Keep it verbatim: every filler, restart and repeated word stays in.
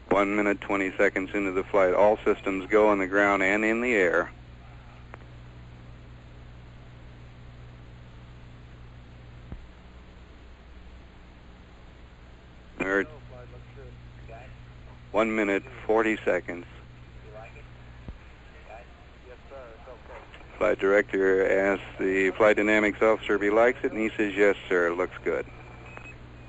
One minute, twenty seconds into the flight. All systems go on the ground and in the air. Third. One minute, forty seconds. Flight director asks the flight dynamics officer if he likes it, and he says, yes, sir, it looks good.